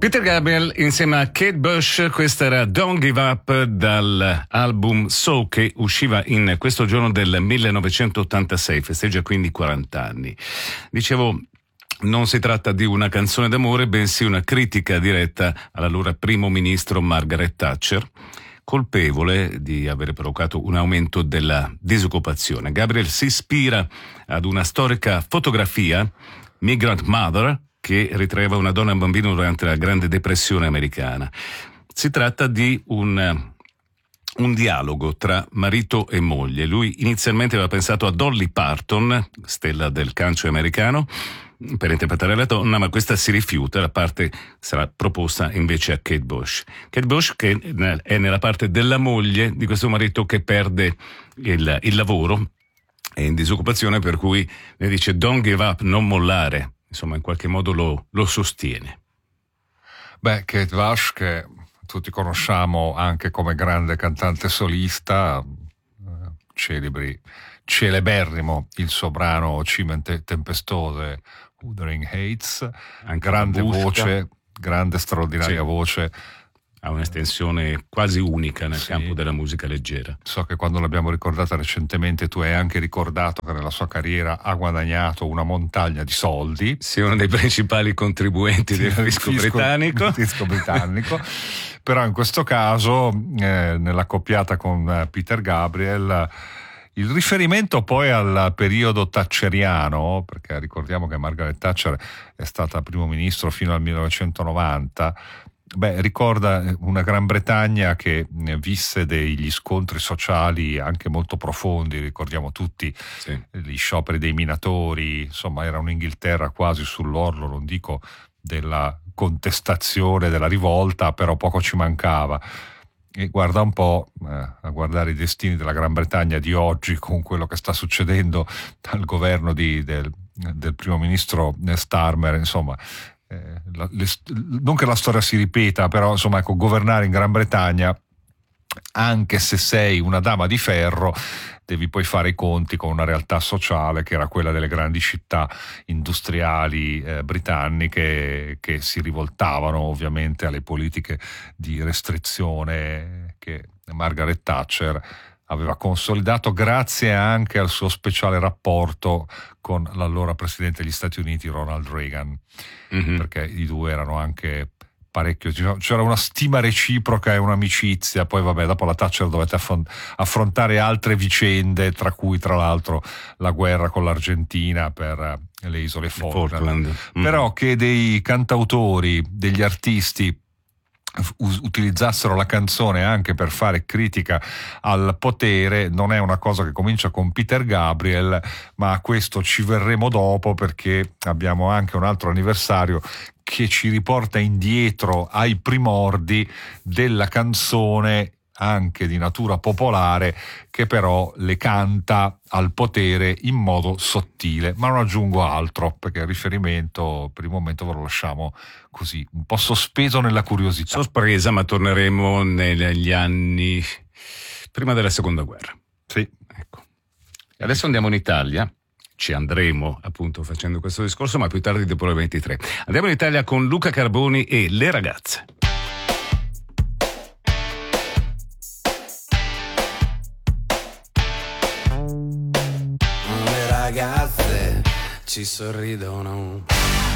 Peter Gabriel insieme a Kate Bush, questa era Don't Give Up dall'album So, che usciva in questo giorno del 1986, festeggia quindi 40 anni. Dicevo, non si tratta di una canzone d'amore, bensì una critica diretta all'allora primo ministro Margaret Thatcher, colpevole di aver provocato un aumento della disoccupazione. Gabriel si ispira ad una storica fotografia, Migrant Mother, che ritraeva una donna e un bambino durante la Grande Depressione americana. Si tratta di un dialogo tra marito e moglie. Lui inizialmente aveva pensato a Dolly Parton, stella del country americano, per interpretare la donna, ma questa si rifiuta, la parte sarà proposta invece a Kate Bush. Kate Bush che è nella parte della moglie di questo marito che perde il lavoro, è in disoccupazione, per cui ne dice don't give up, non mollare. Insomma, in qualche modo lo sostiene. Beh, Kate Bush, che tutti conosciamo anche come grande cantante solista, celeberrimo il suo brano Cime Tempestose, Wuthering Heights, anche grande Busca. voce, grande straordinaria voce. Ha un'estensione quasi unica nel campo della musica leggera. So che quando l'abbiamo ricordata recentemente tu hai anche ricordato che nella sua carriera ha guadagnato una montagna di soldi. Sì, uno dei principali contribuenti del fisco britannico. Però in questo caso, nella coppiata con Peter Gabriel, il riferimento poi al periodo thatcheriano, perché ricordiamo che Margaret Thatcher è stata primo ministro fino al 1990, ricorda una Gran Bretagna che visse degli scontri sociali anche molto profondi, ricordiamo tutti gli scioperi dei minatori, insomma era un'Inghilterra quasi sull'orlo, non dico della contestazione, della rivolta, però poco ci mancava. E guarda un po', a guardare i destini della Gran Bretagna di oggi con quello che sta succedendo al governo del primo ministro Starmer, insomma, non che la storia si ripeta, però insomma, ecco, governare in Gran Bretagna, anche se sei una dama di ferro, devi poi fare i conti con una realtà sociale che era quella delle grandi città industriali britanniche, che si rivoltavano ovviamente alle politiche di restrizione che Margaret Thatcher aveva consolidato grazie anche al suo speciale rapporto con l'allora presidente degli Stati Uniti Ronald Reagan, perché i due erano anche parecchio, c'era una stima reciproca e un'amicizia. Poi dopo la Thatcher dovette affrontare altre vicende, tra cui tra l'altro la guerra con l'Argentina per le isole Falkland. Però che dei cantautori, degli artisti utilizzassero la canzone anche per fare critica al potere non è una cosa che comincia con Peter Gabriel, ma a questo ci verremo dopo, perché abbiamo anche un altro anniversario che ci riporta indietro ai primordi della canzone anche di natura popolare, che però le canta al potere in modo sottile. Ma non aggiungo altro, perché il riferimento per il momento ve lo lasciamo così, un po' sospeso nella curiosità. Sorpresa, ma torneremo negli anni prima della seconda guerra. Sì. Ecco. Adesso andiamo in Italia. Ci andremo appunto facendo questo discorso, ma più tardi dopo le 23. Andiamo in Italia con Luca Carboni e Le Ragazze. Le ragazze ci sorridono